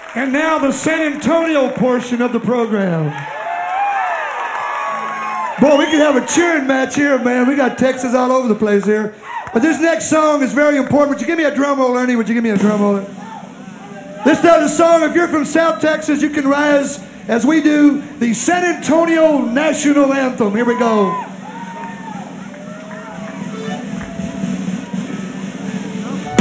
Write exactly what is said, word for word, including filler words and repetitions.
And now the San Antonio portion of the program. Boy, we could have a cheering match here, man. We got Texas all over the place here. But this next song is very important. Would you give me a drum roll, Ernie? Would you give me a drum roll? This does a song. If you're from South Texas, you can rise as we do the San Antonio National Anthem. Here we go.